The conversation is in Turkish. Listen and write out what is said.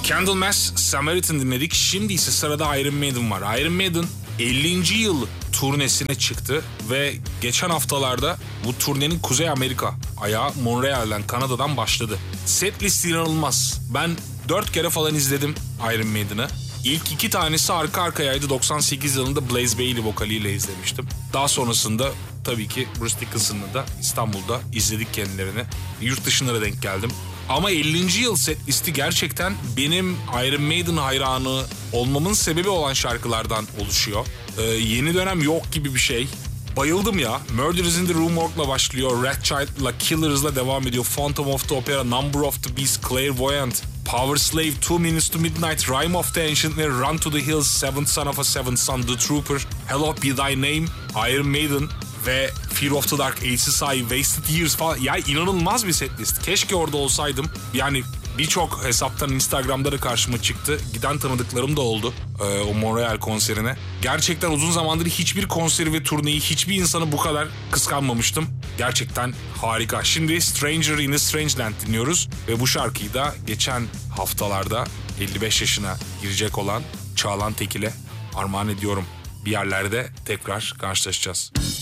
Candlemass, Samaritan dinledik. Şimdi ise sırada Iron Maiden var. Iron Maiden 50. yıl turnesine çıktı ve geçen haftalarda bu turnenin Kuzey Amerika ayağı Montreal'den, Kanada'dan başladı. Set listi inanılmaz. Ben 4 kere falan izledim Iron Maiden'ı. İlk 2 tanesi arka arkayaydı. 98 yılında Blaze Bayley vokaliyle izlemiştim. Daha sonrasında tabii ki Bruce Dickinson'la da İstanbul'da izledik kendilerini. Yurt dışına da denk geldim. Ama 50. yıl set listi gerçekten benim Iron Maiden hayranı olmamın sebebi olan şarkılardan oluşuyor. Yeni dönem yok gibi bir şey. Bayıldım ya. Murder is in the Rue Morgue'la başlıyor. Red Child'la, Killers'la devam ediyor. Phantom of the Opera, Number of the Beast, Clairvoyant, Power Slave, 2 Minutes to Midnight, Rime of the Ancient ve Run to the Hills, Seventh Son of a Seventh Son, The Trooper, Hello Be Thy Name, Iron Maiden ve Fear of the Dark, Aces High, Wasted Years falan. Ya inanılmaz bir setlist. Keşke orada olsaydım. Yani birçok hesaptan Instagram'da da karşıma çıktı. Giden tanıdıklarım da oldu o Montreal konserine. Gerçekten uzun zamandır hiçbir konseri ve turneyi, hiçbir insanı bu kadar kıskanmamıştım. Gerçekten harika. Şimdi Stranger in a Strange Land dinliyoruz. Ve bu şarkıyı da geçen haftalarda 55 yaşına girecek olan Çağlan Tekil'e armağan ediyorum. Bir yerlerde tekrar karşılaşacağız.